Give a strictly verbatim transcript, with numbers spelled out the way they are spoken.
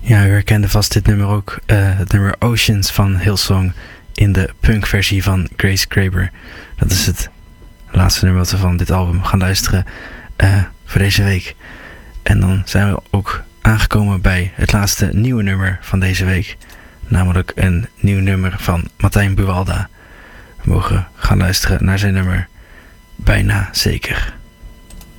Ja, u herkende vast dit nummer ook. Uh, het nummer Oceans van Hillsong in de punkversie van Grace Graber. Dat is het laatste nummer wat we van dit album gaan luisteren uh, voor deze week. En dan zijn we ook aangekomen bij het laatste nieuwe nummer van deze week. Namelijk een nieuw nummer van Martijn Buwalda. We mogen gaan luisteren naar zijn nummer Bijna Zeker.